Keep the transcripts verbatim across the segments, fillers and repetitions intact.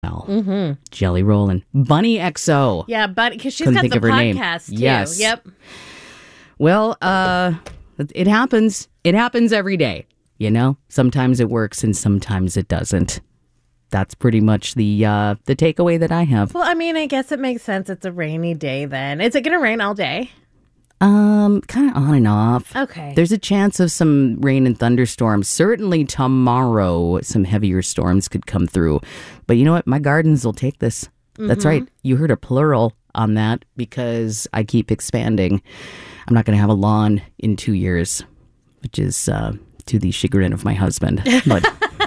Well, mm-hmm. Jelly Roll and Bunny X O. Yeah, but because she's Couldn't got think the of her name. podcast too. Yes. Yep. Well, uh, it happens. It happens every day. You know, sometimes it works and sometimes it doesn't. That's pretty much the uh, the takeaway that I have. Well, I mean, I guess it makes sense. It's a rainy day then. Is it going to rain all day? Um, kind of on and off. Okay. There's a chance of some rain and thunderstorms. Certainly tomorrow, some heavier storms could come through. But you know what? My gardens will take this. Mm-hmm. That's right. You heard a plural on that because I keep expanding. I'm not going to have a lawn in two years, which is uh, to the chagrin of my husband. But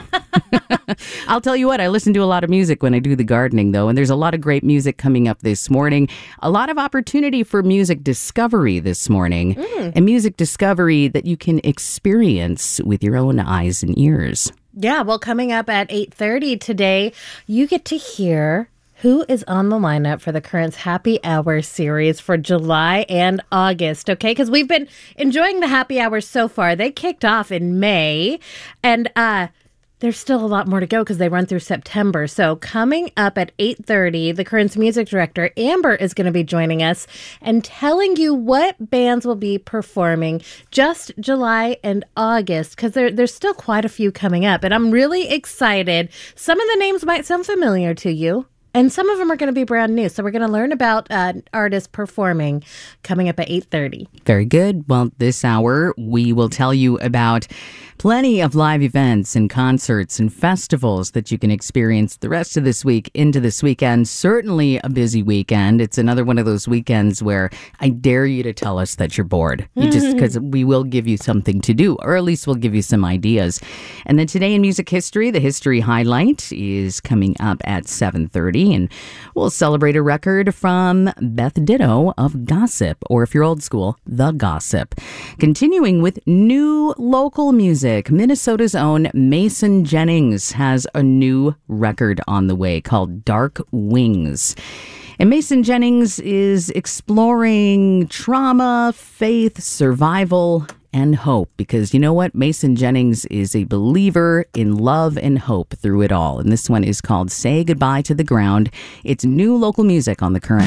I'll tell you what, I listen to a lot of music when I do the gardening, though, and there's a lot of great music coming up this morning. A lot of opportunity for music discovery this morning, mm. and music discovery that you can experience with your own eyes and ears. Yeah, well, coming up at eight thirty today, you get to hear who is on the lineup for the Currents Happy Hour series for July and August, okay? Because we've been enjoying the Happy Hours so far. They kicked off in May, and uh, there's still a lot more to go because they run through September. So coming up at eight thirty, the Currents music director, Amber, is going to be joining us and telling you what bands will be performing just July and August, because there, there's still quite a few coming up. And I'm really excited. Some of the names might sound familiar to you, and some of them are going to be brand new. So we're going to learn about uh, artists performing coming up at eight thirty. Very good. Well, this hour, we will tell you about plenty of live events and concerts and festivals that you can experience the rest of this week into this weekend. Certainly a busy weekend. It's another one of those weekends where I dare you to tell us that you're bored. You just because we will give you something to do, or at least we'll give you some ideas. And then today in music history, the history highlight is coming up at seven thirty, and we'll celebrate a record from Beth Ditto of Gossip, or if you're old school, The Gossip. Continuing with new local music. Minnesota's own Mason Jennings has a new record on the way called Dark Wings. And Mason Jennings is exploring trauma, faith, survival, and hope. Because you know what? Mason Jennings is a believer in love and hope through it all. And this one is called Say Goodbye to the Ground. It's new local music on The Current.